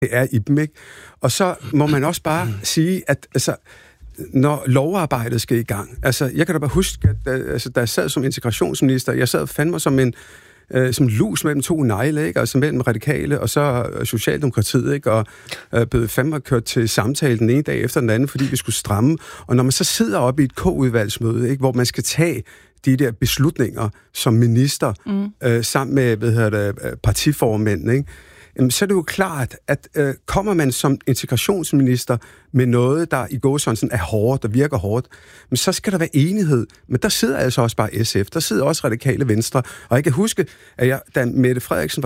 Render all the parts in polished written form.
er i dem, ikke? Og så må man også bare sige, at altså, når lovarbejdet skal i gang, altså, jeg kan da bare huske, at da jeg sad som integrationsminister, jeg sad fandme som lus mellem to negle, ikke? Altså mellem Radikale og så Socialdemokratiet, ikke? Og blev fandme kørt til samtale den ene dag efter den anden, fordi vi skulle stramme. Og når man så sidder oppe i et K-udvalgsmøde, ikke? Hvor man skal tage de der beslutninger som minister, sammen med partiformænd, ikke? Jamen, så er det jo klart, at kommer man som integrationsminister med noget, der i gåsøjne er hårdt, der virker hårdt, men så skal der være enighed. Men der sidder altså også bare SF, der sidder også Radikale Venstre, og jeg kan huske, at da Mette Frederiksen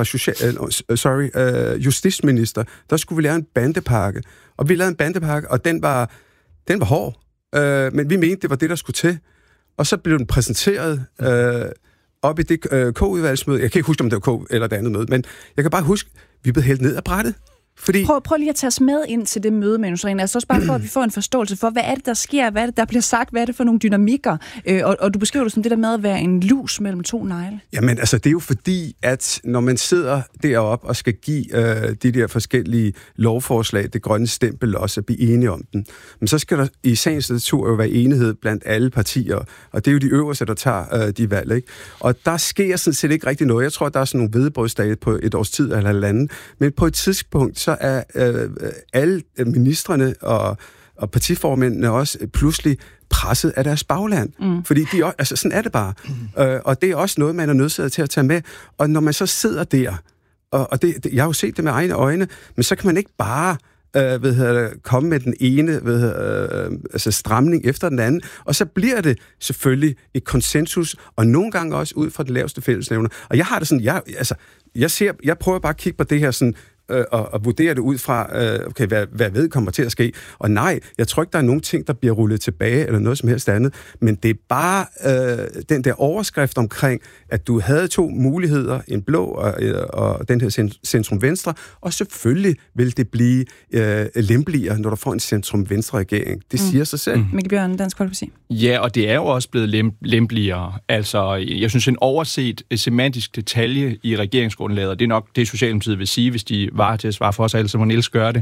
var justitsminister, der skulle vi lave en bandepakke, og vi lavede en bandepakke, og den var hård, men vi mente, det var det, der skulle til. Og så blev den præsenteret op i det K-udvalgsmøde. Jeg kan ikke huske, om det var K eller det andet møde, men jeg kan bare huske, vi blev hældt ned af brættet. Fordi... Prøv lige at tage os med ind til det møde, Manu Sareen. Altså også bare for, at vi får en forståelse for, hvad er det, der sker, hvad er det, der bliver sagt, hvad er det for nogle dynamikker, og du beskriver det som det der med at være en lus mellem to negle. Jamen, altså, det er jo fordi, at når man sidder deroppe og skal give de der forskellige lovforslag, det grønne stempel også, at blive enige om den, men så skal der i sagens natur jo være enighed blandt alle partier, og det er jo de øverste, der tager de valg, ikke? Og der sker sådan set ikke rigtig noget. Jeg tror, der er sådan nogle hvedebrødsdage på et års tid eller halvanden, men på et tidspunkt, så er alle ministrene og partiformændene også pludselig presset af deres bagland. Fordi altså, sådan er det bare. Og det er også noget, man er nødsaget til at tage med. Og når man så sidder der, og jeg har jo set det med egne øjne, men så kan man ikke bare komme med den ene stramning efter den anden, og så bliver det selvfølgelig et konsensus, og nogle gange også ud fra den laveste fællesnævner. Og jeg har det sådan, jeg prøver bare at kigge på det her sådan, og vurdere det ud fra, hvad ved kommer til at ske. Og nej, jeg tror ikke, der er nogen ting, der bliver rullet tilbage, eller noget som helst andet, men det er bare den der overskrift omkring, at du havde to muligheder, en blå og den her centrum-venstre, og selvfølgelig vil det blive lempeligere, når du får en centrum-venstre-regering. Det siger sig selv. Mikkel Bjørn, Dansk Folkeparti. Ja, og det er jo også blevet lempeligere. Altså, jeg synes, en overset semantisk detalje i regeringsgrundlaget, og det er nok det, Socialdemokratiet vil sige, hvis de var til at svare for os, ellers må Niels gøre det,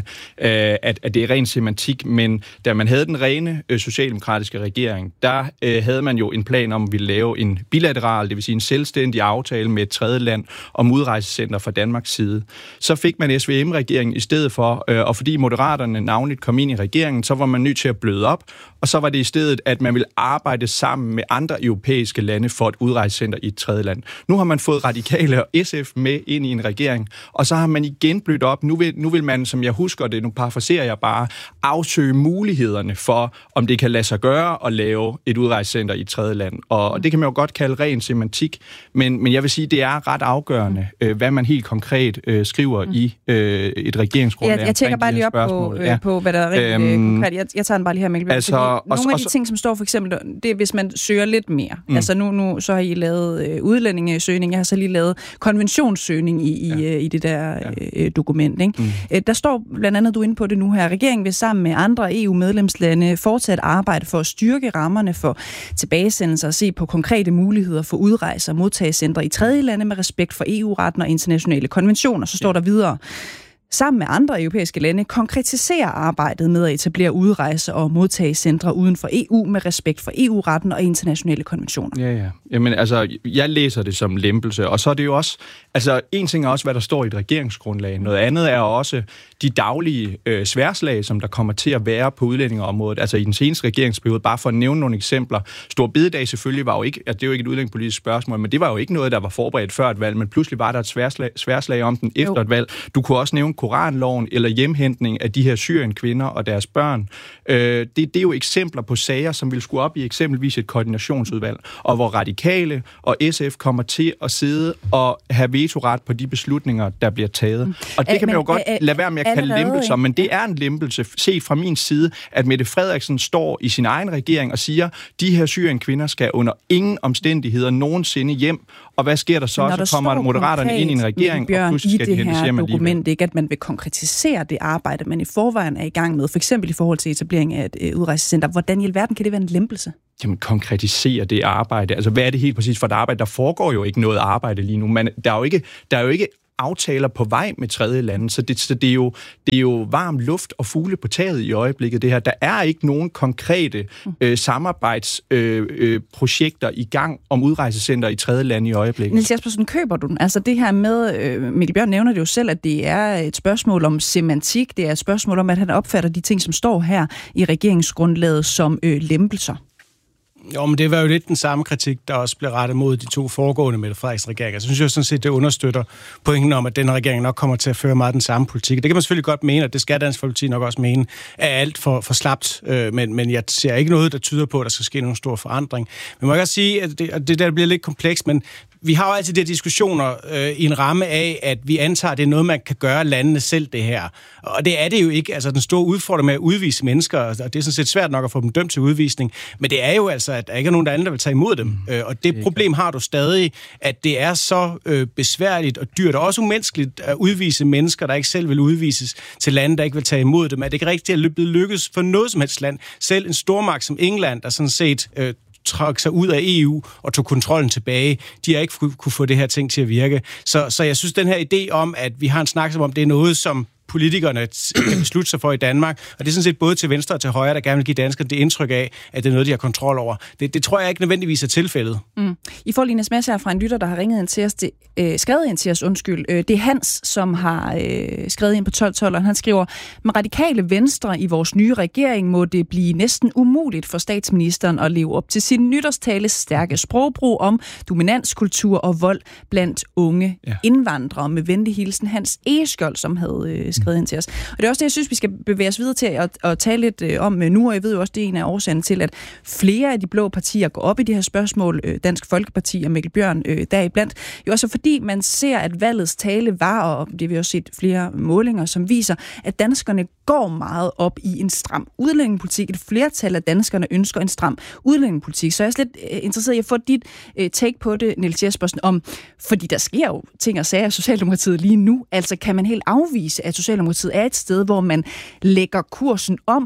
at det er ren semantik, men da man havde den rene socialdemokratiske regering, der havde man jo en plan om at ville lave en bilateral, det vil sige en selvstændig aftale med et tredje land om udrejsecenter fra Danmarks side. Så fik man SVM-regeringen i stedet for, og fordi Moderaterne navnligt kom ind i regeringen, så var man nødt til at bløde op, og så var det i stedet, at man ville arbejde sammen med andre europæiske lande for et udrejsecenter i et tredje land. Nu har man fået Radikale og SF med ind i en regering, og så har man igen blødt op. Nu vil man, som jeg husker det, nu parafraserer jeg bare, afsøge mulighederne for, om det kan lade sig gøre at lave et udrejsecenter i et tredje land. Og det kan man jo godt kalde ren semantik, men jeg vil sige, det er ret afgørende, hvad man helt konkret skriver i et regeringsgrundlag. Jeg tænker bare lige op på hvad der er rigtig konkret. Jeg tager den bare lige her, Mikkel. Altså, nogle af de ting, som står for eksempel, det er, hvis man søger lidt mere. Altså nu så har I lavet udlændingesøgning, jeg har så lige lavet konventionssøgning i det der dokument. Ikke? Der står blandt andet, du er inde på det nu her, regeringen vil sammen med andre EU-medlemslande fortsat arbejde for at styrke rammerne for tilbagesendelser og se på konkrete muligheder for udrejse og modtagecentre i tredje lande med respekt for EU-retten og internationale konventioner. Så står der videre: sammen med andre europæiske lande konkretiserer arbejdet med at etablere udrejse- og modtagecentre uden for EU med respekt for EU-retten og internationale konventioner. Ja. Jamen altså, jeg læser det som lempelse, og så er det jo også, altså en ting er også, hvad der står i et regeringsgrundlag. Noget andet er også de daglige sværslag, som der kommer til at være på udlændingeområdet. Altså i den seneste regeringsperiode, bare for at nævne nogle eksempler. Stor bededag selvfølgelig var jo ikke, at det er jo ikke et udlændingepolitisk spørgsmål, men det var jo ikke noget, der var forberedt før et valg, men pludselig var der et sværslag om den efter et valg. Du kunne også nævne koranloven eller hjemhentning af de her Syrien-kvinder og deres børn. Det er jo eksempler på sager, som vil skulle op i eksempelvis et koordinationsudvalg, og hvor Radikale og SF kommer til at sidde og have vetoret på de beslutninger, der bliver taget. Og det kan man jo godt lade være med at kalde lempelser, men det er en lempelse set fra min side, at Mette Frederiksen står i sin egen regering og siger, de her Syrien-kvinder skal under ingen omstændigheder nogensinde hjem. Og hvad sker der så? Så kommer Moderaterne ind i en regering, og pludselig skal de hentes hjem alligevel. Dokument ikke, at man vil konkretisere det arbejde, man i forvejen er i gang med, for eksempel i forhold til etablering af et udrejsecenter. Hvordan i alverden kan det være en lempelse? Jamen, konkretisere det arbejde. Altså, hvad er det helt præcis for et arbejde? Der foregår jo ikke noget arbejde lige nu. Der er jo ikke aftaler på vej med tredje lande, så det er jo varm luft og fugle på taget i øjeblikket, det her. Der er ikke nogen konkrete samarbejdsprojekter i gang om udrejsecenter i tredje lande i øjeblikket. Niels Jespersen, køber du den? Altså det her med, Mikkel Bjørn nævner det jo selv, at det er et spørgsmål om semantik, det er et spørgsmål om, at han opfatter de ting, som står her i regeringsgrundlaget som lempelser. Jo, men det var jo lidt den samme kritik, der også blev rettet mod de to foregående Mette Frederiksen regeringer. Så synes jeg sådan set, det understøtter pointen om, at den regering nok kommer til at føre meget den samme politik. Det kan man selvfølgelig godt mene, og det skal Dansk Folkeparti nok også mene, er alt for slapt. Men jeg ser ikke noget, der tyder på, at der skal ske nogen stor forandring. Men må jeg også sige, at det der bliver lidt komplekst, men vi har jo altid de her diskussioner i en ramme af, at vi antager, at det er noget, man kan gøre landene selv, det her. Og det er det jo ikke. Altså, den store udfordring med at udvise mennesker, og det er sådan set svært nok at få dem dømt til udvisning, men det er jo altså, at der ikke er nogen andre, der vil tage imod dem. Og det problem har du stadig, at det er så besværligt og dyrt, og også umenneskeligt at udvise mennesker, der ikke selv vil udvises til lande, der ikke vil tage imod dem. At det ikke rigtig er blevet lykkes for noget som helst land. Selv en stormagt som England, der sådan set trak sig ud af EU og tog kontrollen tilbage. De har ikke kunne få det her ting til at virke. Så jeg synes, den her idé om, at vi har en snak om, det er noget, som politikerne kan beslutte sig for i Danmark, og det er sådan set både til venstre og til højre, der gerne vil give danskerne det indtryk af, at det er noget, de har kontrol over. Det tror jeg ikke nødvendigvis er tilfældet. I får lige en sms her fra en lytter, der har ringet ind til os, skrevet ind til os, det er Hans, som har skrevet ind på 1212, og han skriver, med radikale venstre i vores nye regering må det blive næsten umuligt for statsministeren at leve op til sin nytårstales stærke sprogbrug om dominanskultur og vold blandt unge indvandrere. Med venlig hilsen Hans Egeskjold, som havde skrevet ind til os. Og det er også det, jeg synes, vi skal bevæge os videre til at tale lidt om nu, og jeg ved jo også, det er en af årsagerne til, at flere af de blå partier går op i de her spørgsmål, Dansk Folkeparti og Mikkel Bjørn deriblandt. Jo også fordi man ser, at valgets tale var, og det har vi også set flere målinger, som viser, at danskerne går meget op i en stram udlændingepolitik. Et flertal af danskerne ønsker en stram udlændingepolitik. Så jeg er også lidt interesseret i at få dit take på det, Niels Jespersen, fordi der sker jo ting og sager af Socialdemokratiet lige nu. Altså kan man helt afvise, at Socialdemokratiet er et sted, hvor man lægger kursen om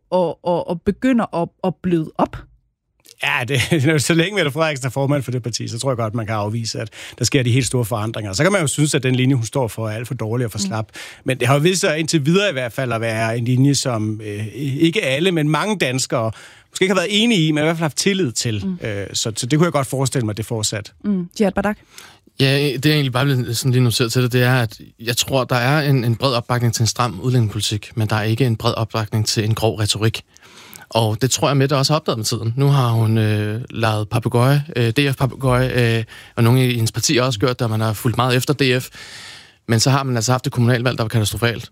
og begynder at bløde op? Ja, så længe Mette Frederiksen er formand for det parti, så tror jeg godt, man kan afvise, at der sker de helt store forandringer. Så kan man jo synes, at den linje, hun står for, er alt for dårlig og for slap. Men det har jo vist sig indtil videre i hvert fald at være en linje, som ikke alle, men mange danskere måske ikke har været enige i, men i hvert fald haft tillid til. Så det kunne jeg godt forestille mig, det fortsat. Jihad Bardak? Ja, det er egentlig bare blevet sådan lige noteret til det er, at jeg tror, der er en bred opbakning til en stram udlændingepolitik, men der er ikke en bred opbakning til en grov retorik. Og det tror jeg, Mette også har opdaget med tiden. Nu har hun lavet papegøje, DF-papegøje, og nogle i hendes parti har også gjort, at man har fulgt meget efter DF. Men så har man altså haft et kommunalvalg, der var katastrofalt.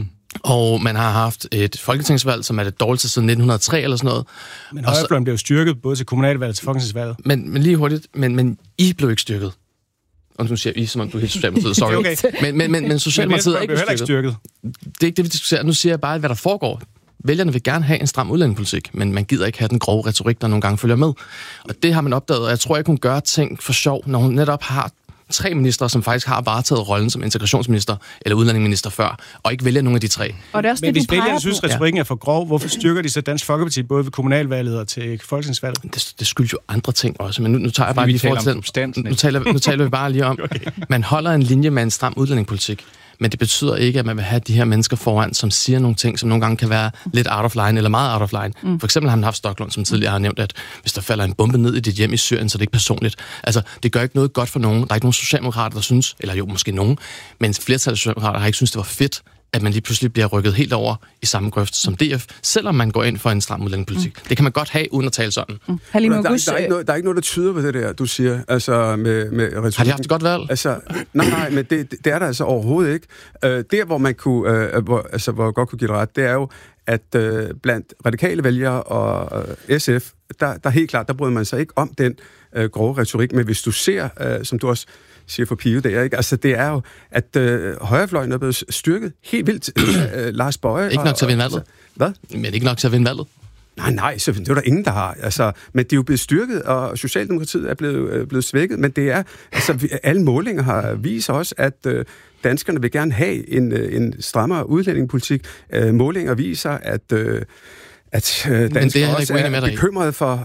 Og man har haft et folketingsvalg, som er det dårligste siden 1903 eller sådan noget. Men højrefløjen blev styrket både til kommunalvalget og til folketingsvalget. Men lige hurtigt, men I blev ikke styrket. Og nu siger I, som om du er helt Socialdemokratiet, sorry. Okay. Men Socialdemokratiet er ikke styrket. Det er ikke det, vi diskuterer. Nu siger jeg bare, hvad der foregår. Vælgerne vil gerne have en stram udlændingepolitik, men man gider ikke have den grove retorik, der nogle gange følger med. Og det har man opdaget, og jeg tror ikke, hun gør ting for sjov, når hun netop har 3 ministre, som faktisk har varetaget rollen som integrationsminister eller udlændingeminister før, og ikke vælger nogen af de 3. Og det er også men hvis vælgerne synes, at retorikken er for grov, hvorfor styrker de så Dansk Folkeparti både ved kommunalvalget og til folketingsvalget? Det skyldes jo andre ting også, men nu tager jeg bare lige forhold til nu taler vi bare lige om, man holder en linje med en stram udlændingepolitik. Men det betyder ikke, at man vil have de her mennesker foran, som siger nogle ting, som nogle gange kan være lidt out of line, eller meget out of line. For eksempel har man haft Stoklund, som tidligere har nævnt, at hvis der falder en bombe ned i dit hjem i Syrien, så er det ikke personligt. Altså, det gør ikke noget godt for nogen. Der er ikke nogen socialdemokrater, der synes, eller jo, måske nogen, men flertal af socialdemokrater har ikke synes, det var fedt, at man lige pludselig bliver rykket helt over i samme grøft som DF, selvom man går ind for en stram udlændingepolitik. Det kan man godt have, uden at tale sådan. Der er ikke noget, der tyder på det der, du siger, altså med retorikken. Har de haft et godt valg? Altså, nej, men det er der altså overhovedet ikke. Der, hvor man kunne, hvor jeg godt kunne give det ret, det er jo, at blandt radikale vælgere og SF, der helt klart, der bryder man sig ikke om den grove retorik, men hvis du ser, som du også siger for Pio der, ikke? Altså, det er jo, at højrefløjen er blevet styrket helt vildt. Lars Boje. Ikke nok til at vinde valget. Altså, hvad? Men ikke nok til at vinde valget. Nej, så det er der ingen, der har. Altså, men de er jo blevet styrket, og Socialdemokratiet er blevet svækket, men det er, altså, alle målinger har vist også, at danskerne vil gerne have en strammere udlændingepolitik. Målinger viser, danskere også er bekymrede for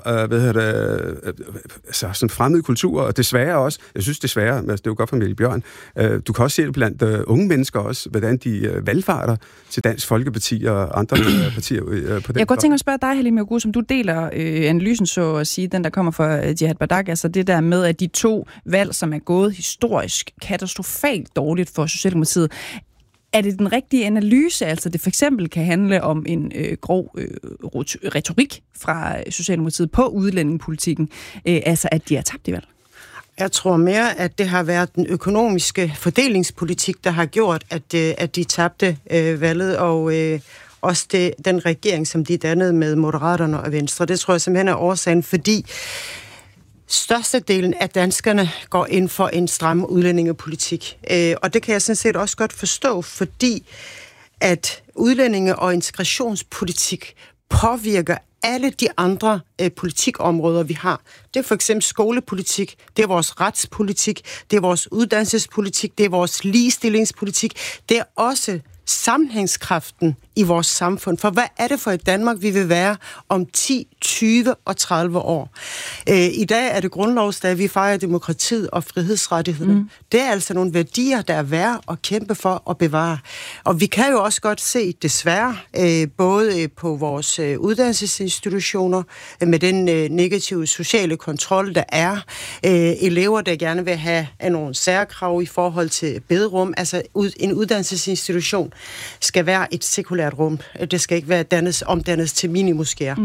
sådan fremmede kultur, og desværre også, jeg synes desværre, altså det er jo godt for Mikkel Bjørn, du kan også se det blandt unge mennesker også, hvordan de valgfarter til Dansk Folkeparti og andre partier på den. Jeg kunne godt tænke mig at spørge dig, Halime Oguz, som du deler analysen, så at sige, den der kommer fra Jihad Bardak, altså det der med, at de 2 valg, som er gået historisk katastrofalt dårligt for Socialdemokratiet. Er det den rigtige analyse, altså det for eksempel kan handle om en grov retorik fra Socialdemokratiet på udlændingepolitikken, altså at de har tabt i valg? Jeg tror mere, at det har været den økonomiske fordelingspolitik, der har gjort, at de tabte valget, og også den regering, som de dannede med Moderaterne og Venstre. Det tror jeg simpelthen er årsagen, fordi størstedelen af danskerne går ind for en stram udlændingepolitik. Og det kan jeg sådan set også godt forstå, fordi at udlændinge- og integrationspolitik påvirker alle de andre politikområder, vi har. Det er for eksempel skolepolitik, det er vores retspolitik, det er vores uddannelsespolitik, det er vores ligestillingspolitik, det er også sammenhængskraften i vores samfund. For hvad er det for et Danmark, vi vil være om 10, 20 og 30 år? I dag er det grundlovsdag, vi fejrer demokratiet og frihedsrettigheden. Det er altså nogle værdier, der er værd at kæmpe for at bevare. Og vi kan jo også godt se, desværre, både på vores uddannelsesinstitutioner, med den negative sociale kontrol, der er, elever, der gerne vil have nogle særkrav i forhold til bederum. Altså en uddannelsesinstitution skal være et sekulært rum. Det skal ikke være omdannes til minimoskéer.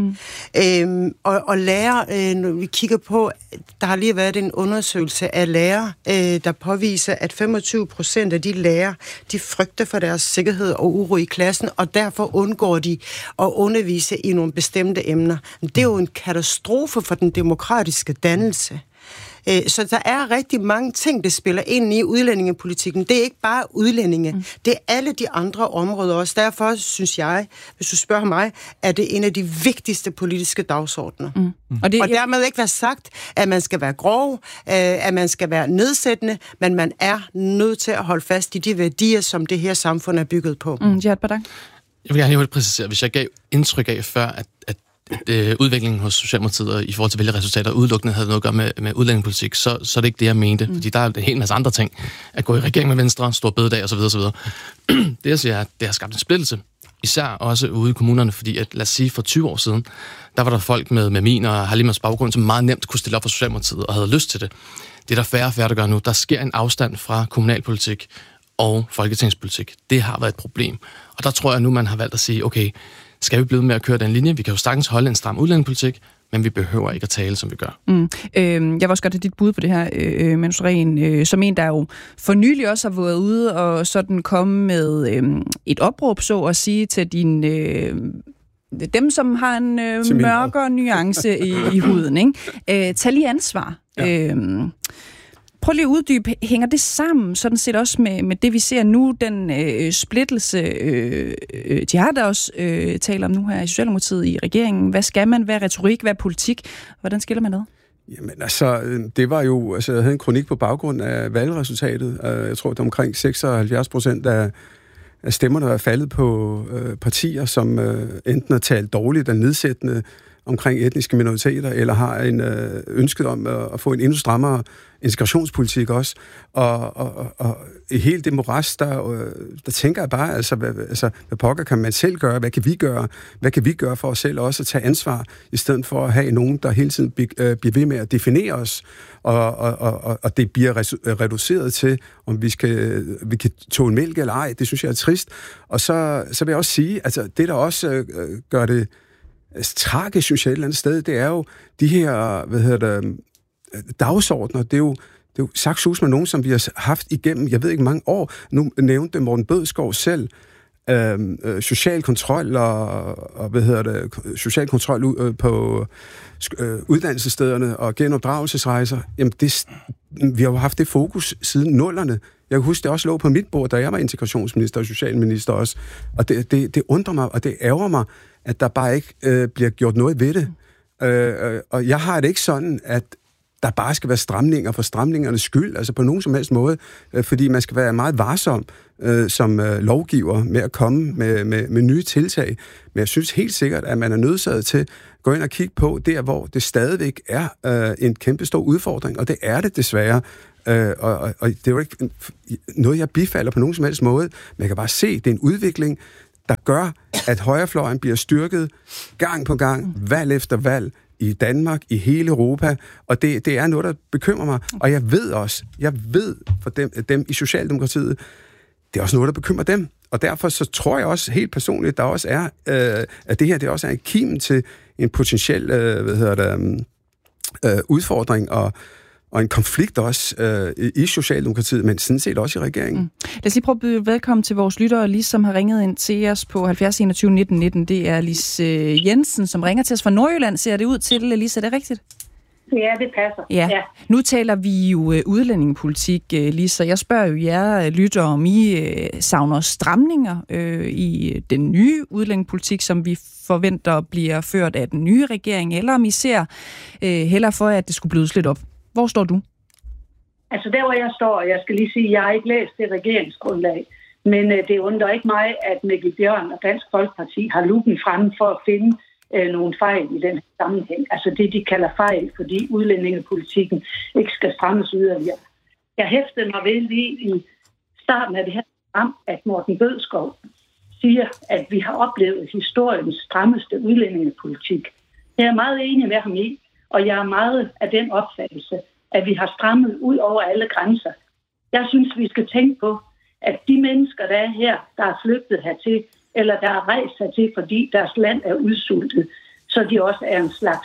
Og lærere, når vi kigger på, der har lige været en undersøgelse af lærere, der påviser, at 25% af de lærere, de frygter for deres sikkerhed og uro i klassen, og derfor undgår de at undervise i nogle bestemte emner. Det er jo en katastrofe for den demokratiske dannelse. Så der er rigtig mange ting, der spiller ind i udlændingepolitikken. Det er ikke bare udlændinge. Det er alle de andre områder også. Derfor synes jeg, hvis du spørger mig, er det en af de vigtigste politiske dagsordner. Og dermed ikke være sagt, at man skal være grov, at man skal være nedsættende, men man er nødt til at holde fast i de værdier, som det her samfund er bygget på. Jihad Bardak. Jeg vil gerne lige præcisere, hvis jeg gav indtryk af før, at udviklingen hos Socialdemokratiet i forhold til vælgerresultater udelukkende havde noget at gøre med udlændingepolitik, så er det ikke det, jeg mente. Fordi der er en hel masse andre ting. At gå i regering med Venstre, stor bededag osv. Det, jeg siger, er, at det har skabt en splittelse. Især også ude i kommunerne, fordi at, lad os sige, for 20 år siden, der var der folk med min og Halimas baggrund, som meget nemt kunne stille op for Socialdemokratiet og havde lyst til det. Det er der færre og færre, der gør nu. Der sker en afstand fra kommunalpolitik og folketingspolitik. Det har været et problem. Og der tror jeg nu, man har valgt at sige, okay, skal vi blive med at køre den linje? Vi kan jo sagtens holde en stram udlændingepolitik, men vi behøver ikke at tale, som vi gør. Jeg vil også godt have dit bud på det her, Manu Sareen, som en, der jo for nylig også har været ude og sådan komme med et opråb, så at sige, til dem, som har en mørkere nuance i huden. Ikke? Tag lige ansvar. Ja. Prøv lige at uddybe, hænger det sammen sådan set også med det, vi ser nu, den splittelse, de har der også taler om nu her i Socialdemokratiet i regeringen. Hvad skal man? Hvad er retorik? Hvad er politik? Hvordan skiller man ad? Jamen altså, det var jo, altså jeg havde en kronik på baggrund af valgresultatet. Jeg tror, det er omkring 76% af stemmerne er faldet på partier, som enten har talt dårligt eller nedsættende omkring etniske minoriteter, eller har en ønsket om at få en endnu strammere integrationspolitik også. Og i hele det moras, der tænker jeg bare, hvad pokker kan man selv gøre? Hvad kan vi gøre? Hvad kan vi gøre for os selv også at tage ansvar, i stedet for at have nogen, der hele tiden bliver ved med at definere os, og det bliver reduceret til, om vi kan tåle mælk eller ej. Det synes jeg er trist. Og så vil jeg også sige, altså det der også gør det tragisk, synes jeg, et eller andet sted, det er jo de her, dagsordner. Det er jo sagssus med nogen, som vi har haft igennem, jeg ved ikke, mange år. Nu nævnte Morten Bødskov selv social kontrol og social kontrol på uddannelsesstederne og genopdragelsesrejser. Jamen, vi har jo haft det fokus siden 00'erne. Jeg kan huske, det også lå på mit bord, da jeg var integrationsminister og socialminister også. Og det undrer mig, og det ærger mig, at der bare ikke bliver gjort noget ved det. Og jeg har det ikke sådan, der bare skal være stramninger for stramningernes skyld, altså på nogen som helst måde, fordi man skal være meget varsom som lovgiver med at komme med nye tiltag. Men jeg synes helt sikkert, at man er nødsaget til at gå ind og kigge på der, hvor det stadigvæk er en kæmpe stor udfordring, og det er det desværre. Og det er jo ikke noget, jeg bifalder på nogen som helst måde, men jeg kan bare se, at det er en udvikling, der gør, at højrefløjen bliver styrket gang på gang, valg efter valg, i Danmark, i hele Europa, og det er noget, der bekymrer mig. Og jeg ved for dem i Socialdemokratiet, det er også noget, der bekymrer dem. Og derfor så tror jeg også helt personligt, der også er, at det her det også er en kim til en potentiel udfordring og en konflikt også i Socialdemokratiet, men sådan set også i regeringen. Lad os lige prøve at byde velkommen til vores lyttere, Lis, som har ringet ind til os på 70 21 19 19. Det er Lis Jensen, som ringer til os fra Nordjylland. Ser det ud til, Lis, er det rigtigt? Ja, det passer. Ja. Nu taler vi jo udlændingepolitik, Lis, så jeg spørger jo jer lyttere, om I savner stramninger i den nye udlændingepolitik, som vi forventer bliver ført af den nye regering, eller om I ser hellere for, at det skulle blødes lidt op. Hvor står du? Altså der, hvor jeg står, jeg skal lige sige, at jeg har ikke læst det regeringsgrundlag, men det undrer ikke mig, at Mikkel Bjørn og Dansk Folkeparti har lupen fremme for at finde nogle fejl i den sammenhæng. Altså det, de kalder fejl, fordi udlændingepolitikken ikke skal strammes yderligere. Jeg hæftede mig ved lige i starten af det her program, at Morten Bødskov siger, at vi har oplevet historiens strammeste udlændingepolitik. Jeg er meget enig med ham i, og jeg er meget af den opfattelse, at vi har strammet ud over alle grænser. Jeg synes, vi skal tænke på, at de mennesker, der er her, der er flygtet hertil, eller der er rejst hertil, fordi deres land er udsultet, så de også er en slags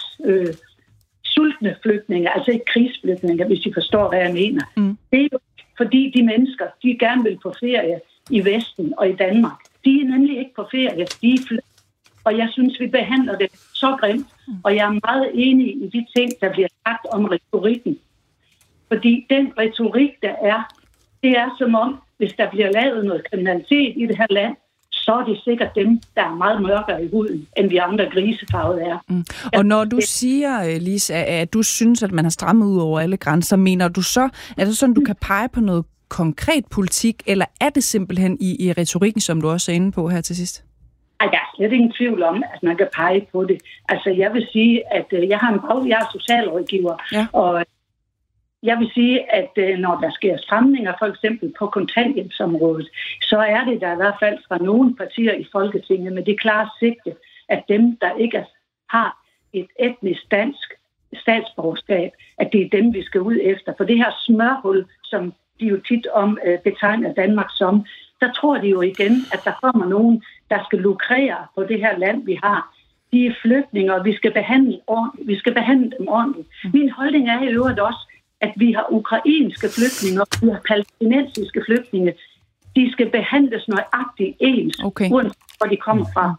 sultne flygtninge, altså ikke krigsflygtninge, hvis I forstår, hvad jeg mener. Det er jo fordi de mennesker, de gerne vil på ferie i Vesten og i Danmark. De er nemlig ikke på ferie, de er flygtet. Og jeg synes, vi behandler det så grimt, og jeg er meget enig i de ting, der bliver sagt om retorikken. Fordi den retorik, der er, det er som om, hvis der bliver lavet noget kriminalitet i det her land, så er det sikkert dem, der er meget mørkere i huden, end vi andre grisefarvede er. Og når du siger, Lis, at du synes, at man har strammet ud over alle grænser, mener du så, er det sådan, du kan pege på noget konkret politik, eller er det simpelthen i retorikken, som du også er inde på her til sidst? Ej, der er slet ingen tvivl om, at man kan pege på det. Altså, jeg vil sige, at jeg er socialrådgiver, ja. Og jeg vil sige, at når der sker stramninger, for eksempel på kontanthjælpsområdet, så er det der i hvert fald fra nogle partier i Folketinget med det klare sigte, at dem, der ikke har et etnisk dansk statsborgerskab, at det er dem, vi skal ud efter. For det her smørhul, som de jo tit betegner Danmark som, der tror de jo igen, at der kommer nogen, der skal lukrere på det her land, vi har. De er flygtninge, og vi skal behandle dem ordentligt. Min holdning er i øvrigt også, at vi har ukrainske flygtninge, og vi har palæstinensiske flygtninge. De skal behandles nøjagtigt ens, uanset hvor de kommer fra.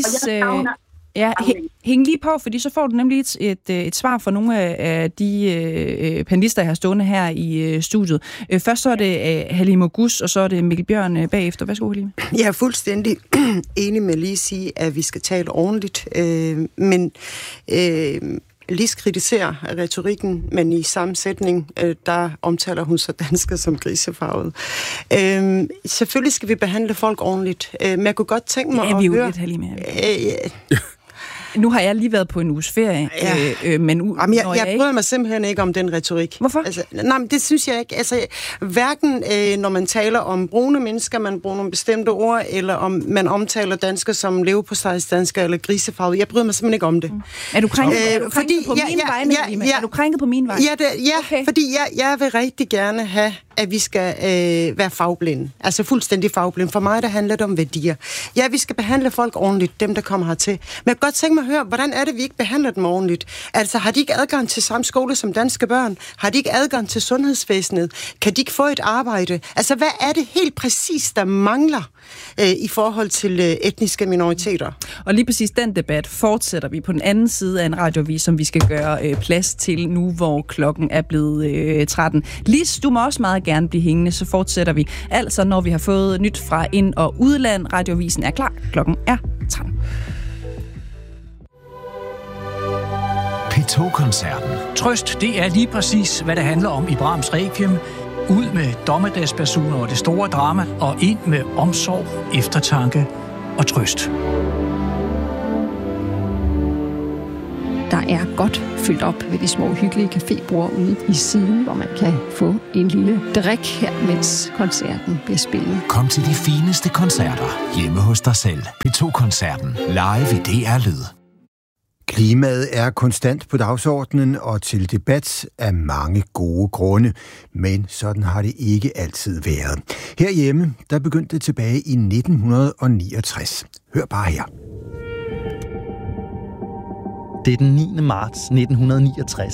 Hæng lige på, fordi så får du nemlig et svar fra nogle af de panelister, jeg har stående her i studiet. Først så er det Halime Oguz, og så er det Mikkel Bjørn bagefter. Værsgo, Halime. Jeg er fuldstændig enig med Lis i, at vi skal tale ordentligt, men Lis kritiserer retorikken, men i sammensætning, der omtaler hun så dansker som grisefarvet. Selvfølgelig skal vi behandle folk ordentligt, men jeg kunne godt tænke mig at høre... Nu har jeg lige været på en uges ferie, men jeg bryder mig simpelthen ikke om den retorik. Hvorfor? Altså, nej, men det synes jeg ikke. Altså, hverken når man taler om brune mennesker, man bruger nogle bestemte ord, eller om man omtaler danskere som leverpostejsdanskere eller grisefarvet. Jeg bryder mig simpelthen ikke om det. Er du krænket på min vegne? Er du krænket på min vegne? Okay. Fordi jeg vil rigtig gerne have, at vi skal være fagblinde. Altså fuldstændig fagblinde. For mig, der handler det om værdier. Ja, vi skal behandle folk ordentligt, dem der kommer hertil. Men jeg kan godt tænke mig at høre, hvordan er det, vi ikke behandler dem ordentligt? Altså, har de ikke adgang til samme skole som danske børn? Har de ikke adgang til sundhedsvæsenet? Kan de ikke få et arbejde? Altså, hvad er det helt præcis, der mangler i forhold til etniske minoriteter? Og lige præcis den debat fortsætter vi på den anden side af en radioavis, som vi skal gøre plads til nu, hvor klokken er blevet 13. Lis, du må også meget gerne blive hængende, så fortsætter vi. Altså, når vi har fået nyt fra ind- og udland. Radioavisen er klar. Klokken er 13. P2-koncerten. Trøst, det er lige præcis, hvad det handler om i Brahms Requiem. Ud med dommedagsbasuner og det store drama, og ind med omsorg, eftertanke og trøst. Der er godt fyldt op ved de små hyggelige cafébord ude i siden, hvor man kan få en lille drik her, mens koncerten bliver spillet. Kom til de fineste koncerter hjemme hos dig selv. P2-koncerten live i DR Lyd. Klimaet er konstant på dagsordenen og til debat af mange gode grunde, men sådan har det ikke altid været. Herhjemme, der begyndte det tilbage i 1969. Hør bare her. Det er den 9. marts 1969.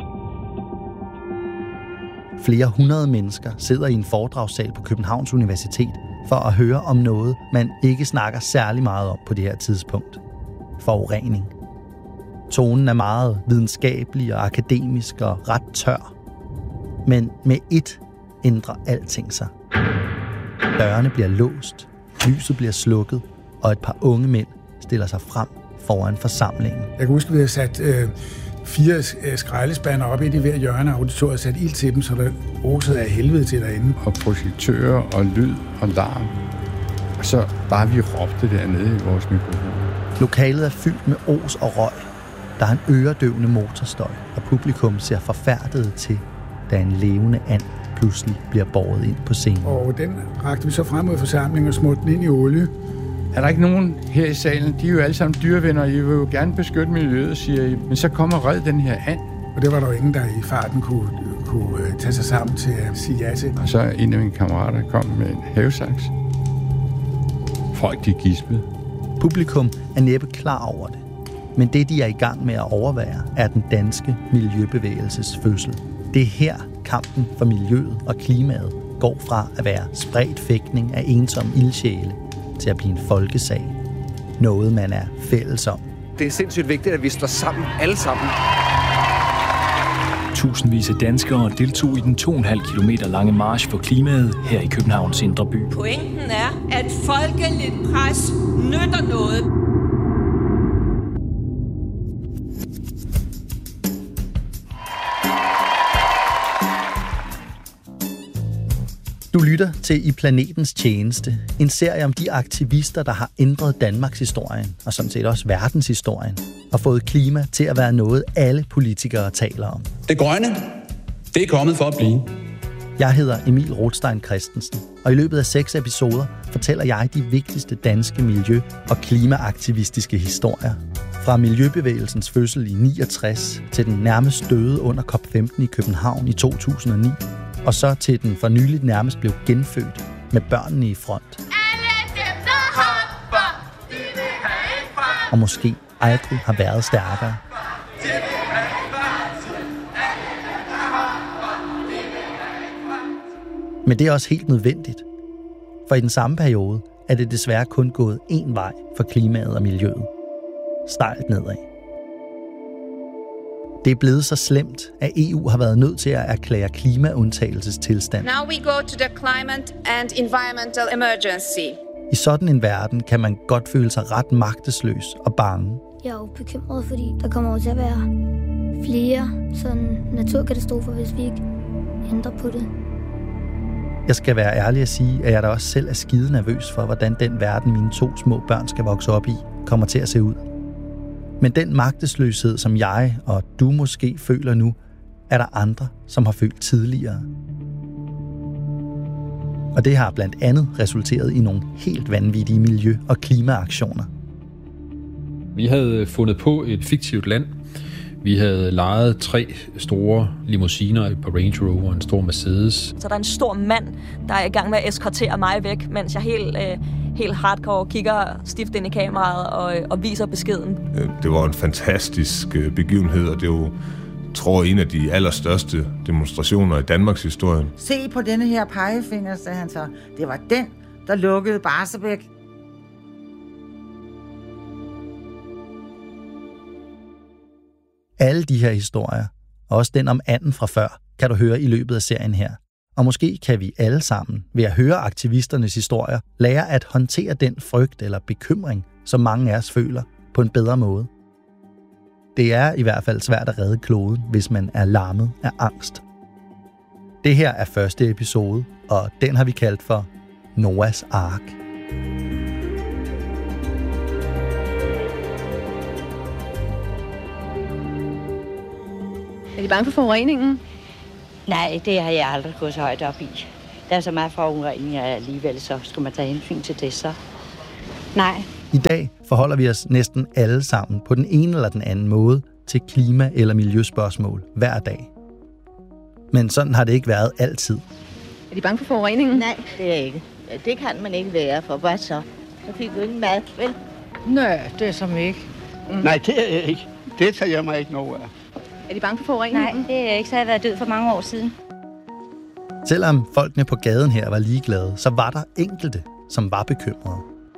Flere hundrede mennesker sidder i en foredragssal på Københavns Universitet for at høre om noget, man ikke snakker særlig meget om på det her tidspunkt. Forurening. Tonen er meget videnskabelig og akademisk og ret tør. Men med ét ændrer alting sig. Dørene bliver låst, lyset bliver slukket, og et par unge mænd stiller sig frem foran forsamlingen. Jeg kan huske, at vi havde sat 4 skraldespande op i det hver hjørne af auditoriet og sat ild til dem, så der osede af helvede til derinde. Og projektører og lyd og larm. Og så bare vi råbte dernede i vores mikrofon. Lokalet er fyldt med os og røg. Der er en øredøvende motorstøj, og publikum ser forfærdet til, da en levende and pludselig bliver båret ind på scenen. Og den rakte vi så frem mod forsamlingen og smurte den ind i olie. Er der ikke nogen her i salen? De er jo alle sammen dyrevenner, I vil jo gerne beskytte miljøet, siger I. Men så kommer red den her and. Og det var der jo ingen, der i farten kunne tage sig sammen til at sige ja til. Og så en af mine kammerater kom med en havesaks. Folk, de gispede. Publikum er næppe klar over det. Men det, de er i gang med at overvære, er den danske miljøbevægelses fødsel. Det er her kampen for miljøet og klimaet går fra at være spredt fægtning af ensomme ildsjæle til at blive en folkesag. Noget, man er fælles om. Det er sindssygt vigtigt, at vi står sammen, alle sammen. Tusindvis af danskere deltog i den 2,5 kilometer lange march for klimaet her i Københavns indre by. Pointen er, at folkeligt pres nytter noget. Du lytter til I Planetens Tjeneste, en serie om de aktivister, der har ændret Danmarks historien, og sådan set også verdenshistorien, og fået klima til at være noget, alle politikere taler om. Det grønne, det er kommet for at blive. Jeg hedder Emil Rothstein Christensen, og i løbet af 6 episoder fortæller jeg de vigtigste danske miljø- og klimaaktivistiske historier. Fra miljøbevægelsens fødsel i 69 til den nærmest døde under COP15 i København i 2009, og så til den for nyligt nærmest blev genfødt med børnene i front. Alle dem, der hopper, de vil have en far. Og måske aldrig har været stærkere. Men det er også helt nødvendigt. For i den samme periode er det desværre kun gået én vej for klimaet og miljøet. Stejlt nedad. Det er blevet så slemt, at EU har været nødt til at erklære klimaundtagelsestilstand. Now we go to the climate and environmental emergency. I sådan en verden kan man godt føle sig ret magtesløs og bange. Jeg er jo bekymret, fordi der kommer til at være flere sådan naturkatastrofer, hvis vi ikke ændrer på det. Jeg skal være ærlig at sige, at jeg da også selv er skide nervøs for, hvordan den verden, mine 2 små børn skal vokse op i, kommer til at se ud. Men den magtesløshed, som jeg og du måske føler nu, er der andre, som har følt tidligere. Og det har blandt andet resulteret i nogle helt vanvittige miljø- og klimaaktioner. Vi havde fundet på et fiktivt land. Vi havde lejet 3 store limousiner, et par Range Rover og en stor Mercedes. Så der er en stor mand, der er i gang med at eskortere mig væk, mens jeg helt hardcore kigger stift ind i kameraet og viser beskeden. Det var en fantastisk begivenhed, og det var, tror jeg, en af de allerstørste demonstrationer i Danmarks historie. Se på denne her pegefinger, sagde han så. Det var den, der lukkede Barsebæk. Alle de her historier, og også den om anden fra før, kan du høre i løbet af serien her. Og måske kan vi alle sammen, ved at høre aktivisternes historier, lære at håndtere den frygt eller bekymring, som mange af os føler, på en bedre måde. det er i hvert fald svært at redde kloden, hvis man er lammet af angst. Det her er første episode, og den har vi kaldt for Noahs Ark. Er de bange for forureningen? Nej, det har jeg aldrig gået så højt op i. Der er så meget forurening, og alligevel så skal man tage hensyn til det, så nej. I dag forholder vi os næsten alle sammen på den ene eller den anden måde til klima- eller miljøspørgsmål hver dag. Men sådan har det ikke været altid. Er de bange for forureningen? Nej, det er ikke. Det kan man ikke være, for hvad så? Så fik du ingen mad, vel? Nej, det er som ikke. Nej, det er jeg ikke. Det tager jeg mig ikke noget af. Er de bange for forureningen? Nej, det er ikke, så har jeg været død for mange år siden. Selvom folkene på gaden her var ligeglade, så var der enkelte, som var bekymrede.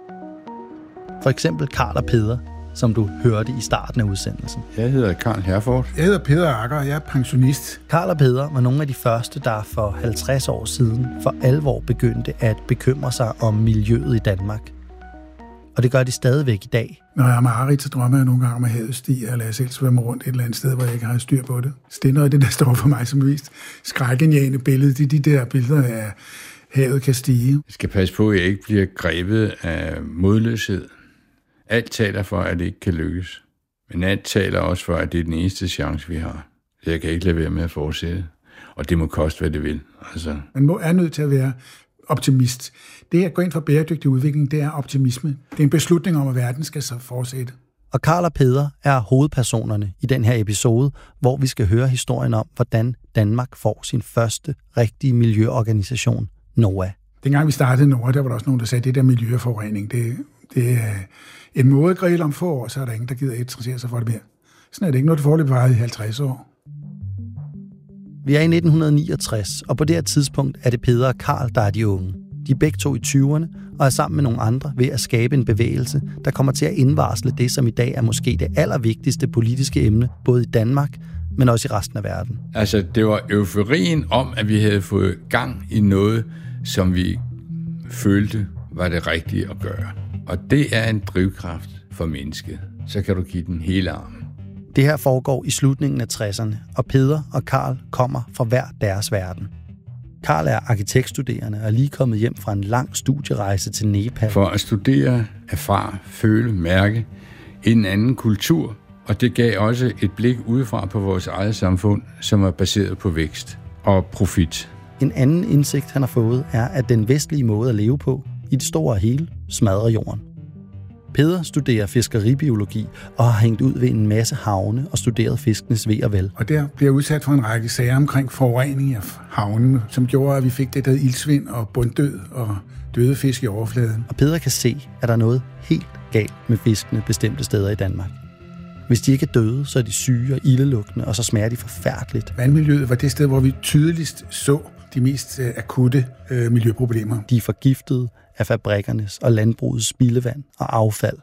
For eksempel Karl og Peder, som du hørte i starten af udsendelsen. Jeg hedder Karl Herford. Jeg hedder Peder Akker, og jeg er pensionist. Karl og Peder var nogle af de første, der for 50 år siden for alvor begyndte at bekymre sig om miljøet i Danmark. Og det gør de stadigvæk i dag. Når jeg er mareridt, så drømmer jeg nogle gange om at havet stiger, eller jeg selv svømmer rundt et eller andet sted, hvor jeg ikke har styr på det. Så det er noget af det, der står for mig som vist skrækindjagende billede. Det er de der billeder af havet kan stige. Jeg skal passe på, at jeg ikke bliver grebet af modløshed. Alt taler for, at det ikke kan lykkes. Men alt taler også for, at det er den eneste chance, vi har. Så jeg kan ikke lade være med at fortsætte. Og det må koste, hvad det vil. Altså. Man er nødt til at være optimist. Det at gå ind for bæredygtig udvikling, det er optimisme. Det er en beslutning om, at verden skal så fortsætte. Og Karl og Peder er hovedpersonerne i den her episode, hvor vi skal høre historien om, hvordan Danmark får sin første rigtige miljøorganisation, NOAH. Dengang vi startede NOAH, der var der også nogen, der sagde, at det der miljøforurening, det er en modegrill om få år, så er der ingen, der gider interessere sig for det mere. Sådan er det ikke noget, der foreløbig varer i 50 år. Vi er i 1969, og på det her tidspunkt er det Peder og Karl, der er de unge. De er begge to i 20'erne og er sammen med nogle andre ved at skabe en bevægelse, der kommer til at indvarsle det, som i dag er måske det allervigtigste politiske emne, både i Danmark, men også i resten af verden. Altså, det var euforien om, at vi havde fået gang i noget, som vi følte var det rigtige at gøre. Og det er en drivkraft for mennesket. Så kan du give den hele armen. Det her foregår i slutningen af 60'erne, og Peder og Karl kommer fra hver deres verden. Karl er arkitektstuderende og er lige kommet hjem fra en lang studierejse til Nepal. For at studere, erfare, føle, mærke en anden kultur, og det gav også et blik udefra på vores eget samfund, som er baseret på vækst og profit. En anden indsigt, han har fået, er, at den vestlige måde at leve på, i det store og hele, smadrer jorden. Peder studerer fiskeribiologi og har hængt ud ved en masse havne og studeret fiskenes ve og vel. Og der bliver udsat for en række sager omkring forurening af havnen, som gjorde, at vi fik det der ildsvind og bunddød og døde fisk i overfladen. Og Peder kan se, at der er noget helt galt med fiskene bestemte steder i Danmark. Hvis de ikke er døde, så er de syge og ildelugtende, og så smager de forfærdeligt. Vandmiljøet var det sted, hvor vi tydeligst så de mest akutte miljøproblemer. De er forgiftede af fabrikkernes og landbrugets spildevand og affald.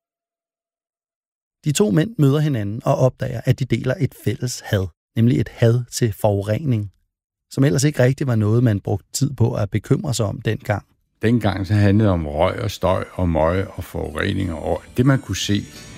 De to mænd møder hinanden og opdager, at de deler et fælles had, nemlig et had til forurening, som ellers ikke rigtig var noget, man brugte tid på at bekymre sig om dengang. Dengang så handlede det om røg og støj og møg og forurening og det man kunne se,